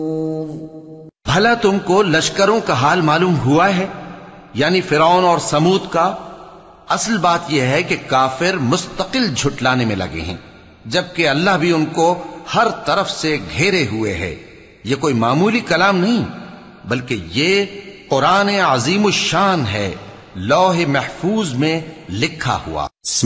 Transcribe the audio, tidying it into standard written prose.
भला तुमको लश्करों का हाल मालूम हुआ है, यानी फिरौन और समूद का? असल बात यह है कि काफिर मुस्तकिल झुटलाने में लगे हैं, जबकि अल्लाह भी उनको हर तरफ से घेरे हुए है। ये कोई मामूली कलाम नहीं, बल्कि ये कुरान अजीमुश्शान है, लौह महफूज में लिखा हुआ।